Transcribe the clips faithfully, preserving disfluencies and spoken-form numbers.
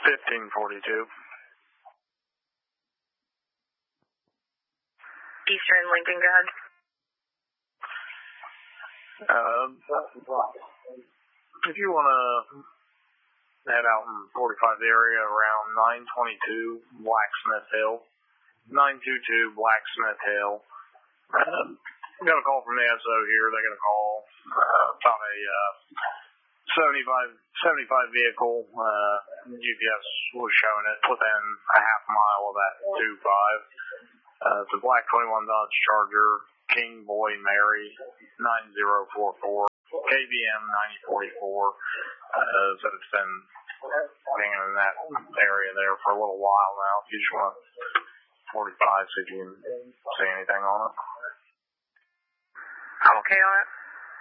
fifteen forty-two. Eastern Lincoln, go ahead. Uh, if you want to head out in forty-five area around nine twenty-two Blacksmith Hill, nine two two Blacksmith Hill. Uh, got a call from the S O here. They got a call uh, about a uh, seventy-five, seventy-five vehicle. Uh, G P S was showing it within a half mile of that two five. Uh, it's a black twenty-one Dodge Charger, King Boy Mary, nine zero four four, K B M ninety forty-four. Uh, so it's been hanging in that area there for a little while now. If you just want forty-five, see if you can see anything on it. I'm okay on it.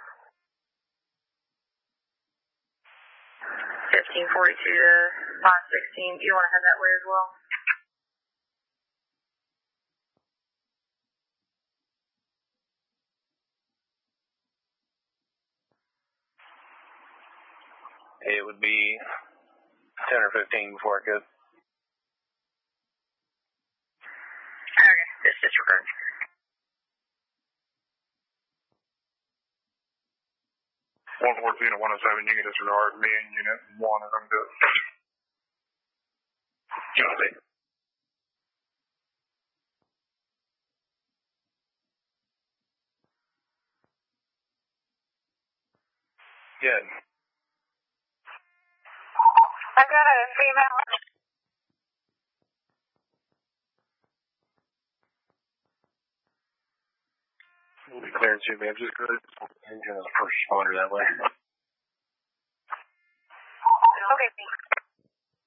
fifteen forty-two to five sixteen. You want to head that way as well? It would be ten or fifteen before I could. Okay, this disregard. one fourteen and one oh seven, you can disregard. Me and unit one are going to do it. Copy. Good. I got a female. We'll be cleared too, man. Just good. Engine is first responder that way. Okay, thanks.